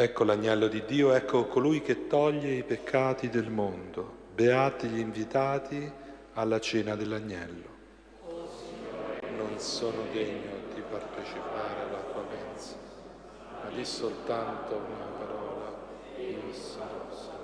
Ecco l'agnello di Dio, ecco colui che toglie i peccati del mondo. Beati gli invitati alla cena dell'agnello. Non sono degno di partecipare alla tua mensa, ma di soltanto una parola, io sarò salvo.